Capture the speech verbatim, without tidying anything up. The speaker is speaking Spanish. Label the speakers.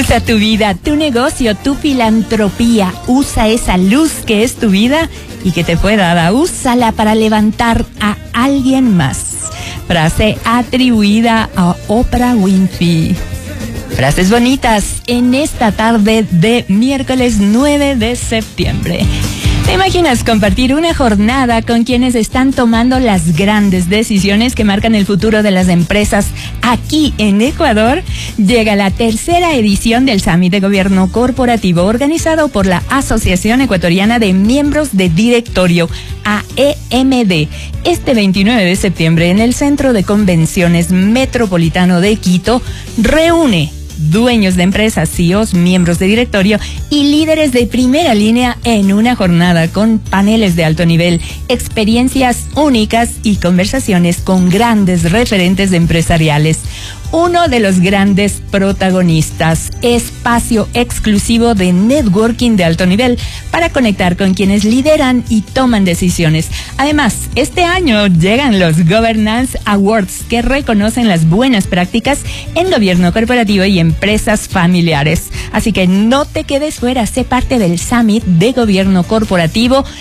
Speaker 1: Usa tu vida, tu negocio, tu filantropía. Usa esa luz que es tu vida y que te fue dada. Úsala para levantar a alguien más. Frase atribuida a Oprah Winfrey. Frases bonitas en esta tarde de miércoles nueve de septiembre. ¿Te imaginas compartir una jornada con quienes están tomando las grandes decisiones que marcan el futuro de las empresas aquí en Ecuador? Llega la tercera edición del Summit de Gobierno Corporativo organizado por la Asociación Ecuatoriana de Miembros de Directorio, A E M D, este veintinueve de septiembre en el Centro de Convenciones Metropolitano de Quito. Reúne dueños de empresas, C E Os, miembros de directorio y líderes de primera línea en una jornada con paneles de alto nivel, experiencias únicas y conversaciones con grandes referentes empresariales. Uno de los grandes protagonistas, espacio exclusivo de networking de alto nivel para conectar con quienes lideran y toman decisiones. Además, este año llegan los Governance Awards que reconocen las buenas prácticas en gobierno corporativo y empresas familiares. Así que no te quedes fuera, sé parte del Summit de Gobierno Corporativo